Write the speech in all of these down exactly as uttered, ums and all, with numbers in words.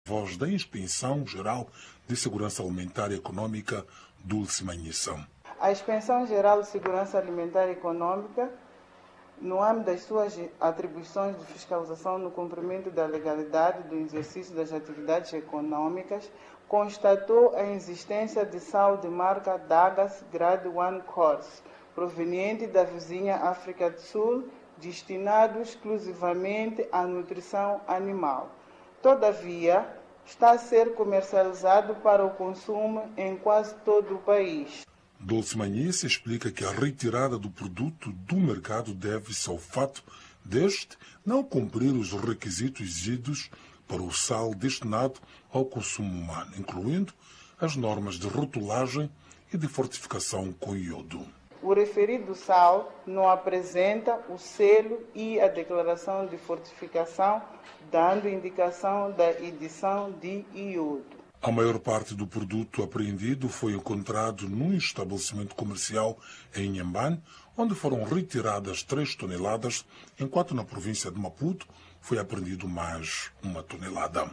Voz da Inspeção Geral de Segurança Alimentar e Econômica, Dulce Manhissa. A Inspeção Geral de Segurança Alimentar e Econômica, no âmbito das suas atribuições de fiscalização no cumprimento da legalidade do exercício das atividades econômicas, constatou a existência de sal de marca Dagas Grade um Course, proveniente da vizinha África do Sul, destinado exclusivamente à nutrição animal. Todavia, está a ser comercializado para o consumo em quase todo o país. Dulce Manhissa explica que a retirada do produto do mercado deve-se ao fato deste não cumprir os requisitos exigidos para o sal destinado ao consumo humano, incluindo as normas de rotulagem e de fortificação com iodo. O referido sal não apresenta o selo e a declaração de fortificação, dando indicação da edição de iodo. A maior parte do produto apreendido foi encontrado num estabelecimento comercial em Inhambane, onde foram retiradas três toneladas, enquanto na província de Maputo foi apreendido mais uma tonelada.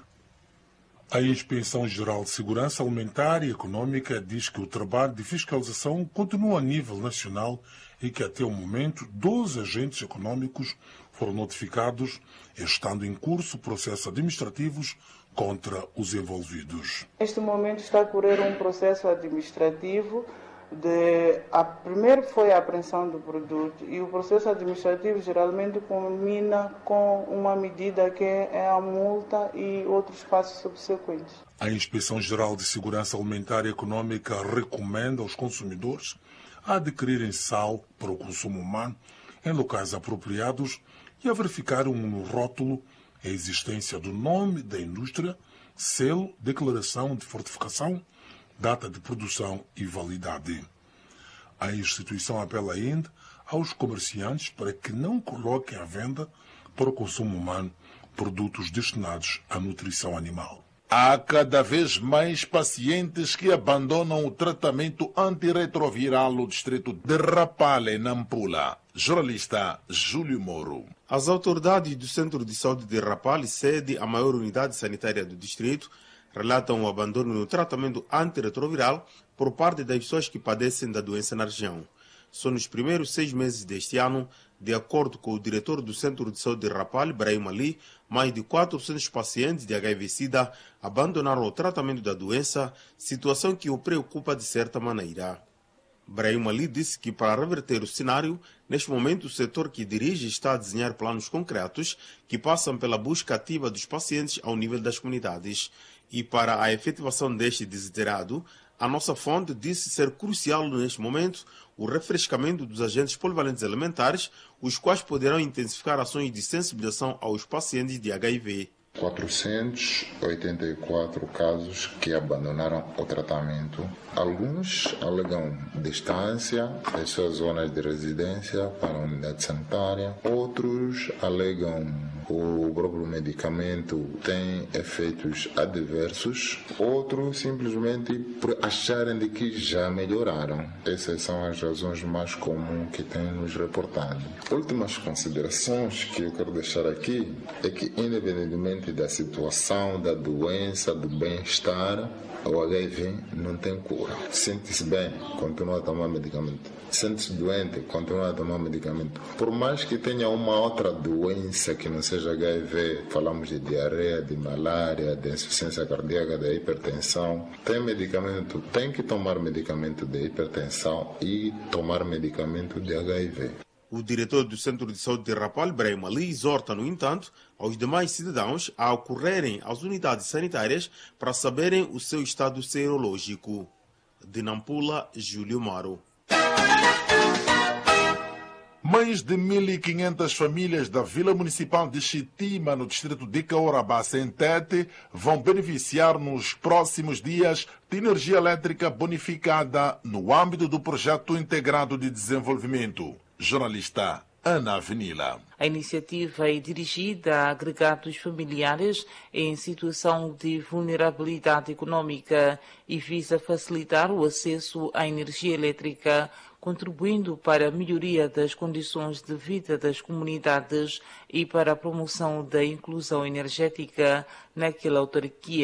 A Inspeção Geral de Segurança Alimentar e Econômica diz que o trabalho de fiscalização continua a nível nacional e que até o momento doze agentes econômicos foram notificados, estando em curso processos administrativos contra os envolvidos. Neste momento está a correr um processo administrativo. De, a, primeiro foi a apreensão do produto e o processo administrativo geralmente culmina com uma medida que é a multa e outros passos subsequentes. A Inspeção Geral de Segurança Alimentar e Econômica recomenda aos consumidores a adquirirem sal para o consumo humano em locais apropriados e a verificarem no rótulo a existência do nome da indústria, selo, declaração de fortificação, data de produção e validade. A instituição apela ainda aos comerciantes para que não coloquem à venda para o consumo humano produtos destinados à nutrição animal. Há cada vez mais pacientes que abandonam o tratamento antirretroviral no distrito de Rapale, Nampula. Jornalista Júlio Moro. As autoridades do Centro de Saúde de Rapale, sede a maior unidade sanitária do distrito, relatam o abandono no tratamento antirretroviral por parte das pessoas que padecem da doença na região. Só nos primeiros seis meses deste ano, de acordo com o diretor do Centro de Saúde de Rapale, Brahim Ali, mais de quatrocentos pacientes de H I V-Sida abandonaram o tratamento da doença, situação que o preocupa de certa maneira. Brahim Ali disse que para reverter o cenário, neste momento o setor que dirige está a desenhar planos concretos que passam pela busca ativa dos pacientes ao nível das comunidades. E para a efetivação deste desiderado, a nossa fonte disse ser crucial neste momento o refrescamento dos agentes polivalentes alimentares, os quais poderão intensificar ações de sensibilização aos pacientes de H I V. quatrocentos e oitenta e quatro casos que abandonaram o tratamento. Alguns alegam distância das suas zonas de residência para a unidade sanitária. Outros alegam que o próprio medicamento tem efeitos adversos. Outros simplesmente por acharem de que já melhoraram. Essas são as razões mais comuns que têm nos reportado. Últimas considerações que eu quero deixar aqui é que, independentemente da situação, da doença, do bem-estar, o H I V não tem cura. Sente-se bem, continua a tomar medicamento. Sente-se doente, continua a tomar medicamento. Por mais que tenha uma outra doença que não seja H I V, falamos de diarreia, de malária, de insuficiência cardíaca, de hipertensão, tem medicamento, tem que tomar medicamento de hipertensão e tomar medicamento de H I V. O diretor do Centro de Saúde de Rapale, Brahim Ali, exorta, no entanto, aos demais cidadãos a ocorrerem às unidades sanitárias para saberem o seu estado serológico. De Nampula, Júlio Moro. Mais de mil e quinhentas famílias da Vila Municipal de Chitima, no distrito de Caorabá, em Tete, vão beneficiar nos próximos dias de energia elétrica bonificada no âmbito do Projeto Integrado de Desenvolvimento. Jornalista Ana Avenila. A iniciativa é dirigida a agregados familiares em situação de vulnerabilidade econômica e visa facilitar o acesso à energia elétrica, contribuindo para a melhoria das condições de vida das comunidades e para a promoção da inclusão energética naquela autarquia.